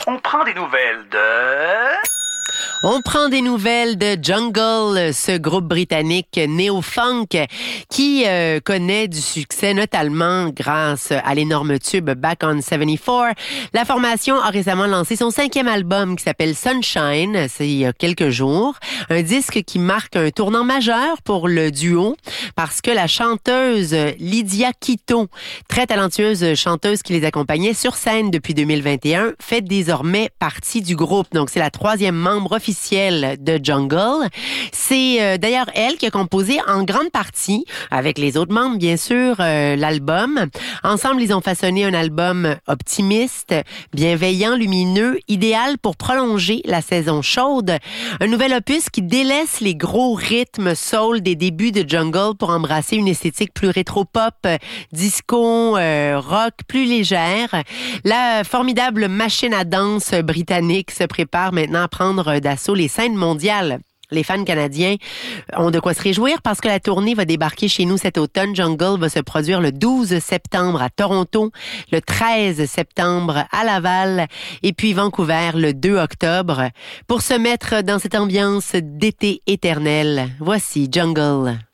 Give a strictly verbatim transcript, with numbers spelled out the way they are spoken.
On prend des nouvelles de... On prend des nouvelles de Jungle, ce groupe britannique néo-funk qui euh, connaît du succès notamment grâce à l'énorme tube Back on soixante-quatre. La formation a récemment lancé son cinquième album qui s'appelle Sunshine, c'est il y a quelques jours. Un disque qui marque un tournant majeur pour le duo parce que la chanteuse Lydia Quito, très talentueuse chanteuse qui les accompagnait sur scène depuis deux mille vingt et un, fait désormais partie du groupe. Donc c'est la troisième membre officielle de Jungle. C'est euh, d'ailleurs elle qui a composé en grande partie, avec les autres membres bien sûr, euh, l'album. Ensemble, ils ont façonné un album optimiste, bienveillant, lumineux, idéal pour prolonger la saison chaude. Un nouvel opus qui délaisse les gros rythmes soul des débuts de Jungle pour embrasser une esthétique plus rétro-pop, disco, euh, rock, plus légère. La formidable machine à danse britannique se prépare maintenant à prendre d'assaut les scènes mondiales. Les fans canadiens ont de quoi se réjouir parce que la tournée va débarquer chez nous cet automne. Jungle va se produire le douze septembre à Toronto, le treize septembre à Laval et puis Vancouver le deux octobre. Pour se mettre dans cette ambiance d'été éternel, voici Jungle.